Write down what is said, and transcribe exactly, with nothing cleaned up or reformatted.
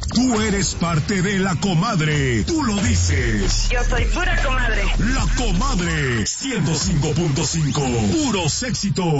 Tú eres parte de La Comadre. Tú lo dices. Yo soy pura comadre. La Comadre. ciento cinco punto cinco. Puros éxitos.